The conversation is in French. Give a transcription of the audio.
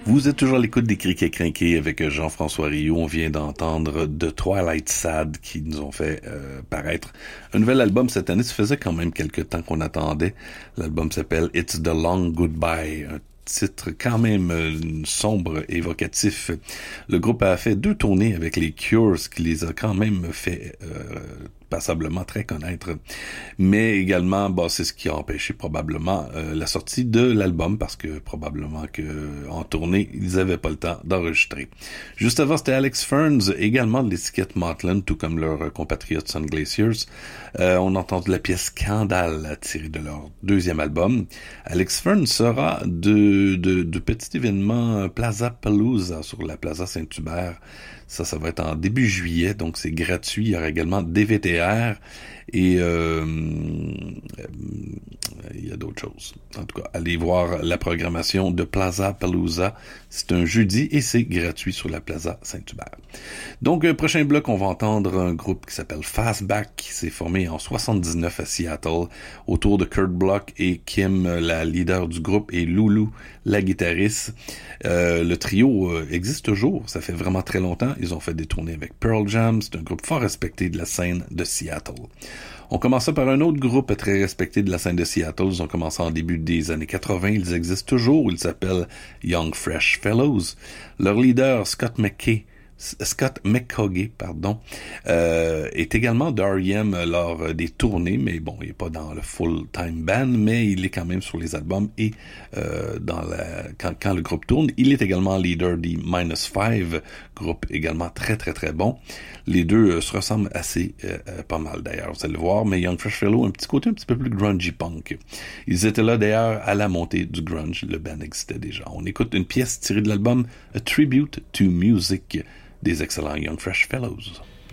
Vous êtes toujours à l'écoute des Criquets Crinqués avec Jean-François Rioux. On vient d'entendre The Twilight Sad qui nous ont fait paraître un nouvel album cette année. Ça faisait quand même quelques temps qu'on attendait. L'album s'appelle It's the Long Goodbye. Un titre quand même sombre et évocatif. Le groupe a fait 2 tournées avec les Cures, ce qui les a quand même fait passablement très connaître. Mais également, c'est ce qui a empêché probablement la sortie de l'album, parce que probablement que en tournée, ils avaient pas le temps d'enregistrer. Juste avant, c'était Alex Ferns, également de l'étiquette Motlin, tout comme leurs compatriotes Sun Glaciers. On entend de la pièce Scandale tirée de leur 2e album. Alex Ferns sera de petit événement Plaza Palooza sur la Plaza Saint-Hubert. Ça va être en début juillet, donc c'est gratuit. Il y aura également DVTR et il y a d'autres choses. En tout cas, allez voir la programmation de Plaza Palooza. C'est un jeudi et c'est gratuit sur la Plaza Saint-Hubert. Donc, prochain bloc, on va entendre un groupe qui s'appelle Fastback, qui s'est formé en 79 à Seattle, autour de Kurt Bloch et Kim, la leader du groupe, et Loulou, la guitariste. Le trio existe toujours, ça fait vraiment très longtemps. Ils ont fait des tournées avec Pearl Jam, c'est un groupe fort respecté de la scène de Seattle. On commença par un autre groupe très respecté de la scène de Seattle. Ils ont commencé en début des années 80. Ils existent toujours. Ils s'appellent Young Fresh Fellows. Leur leader, Scott McCaughey, est également d'R.E.M. lors des tournées, mais bon, il est pas dans le full-time band, mais il est quand même sur les albums et quand le groupe tourne, il est également leader des Minus Five, groupe également très très très bon. Les deux se ressemblent assez pas mal d'ailleurs, vous allez le voir, mais Young Fresh Fellow a un petit côté un petit peu plus grungy punk. Ils étaient là d'ailleurs à la montée du grunge, le band existait déjà. On écoute une pièce tirée de l'album A Tribute to Music des excellents Young Fresh Fellows.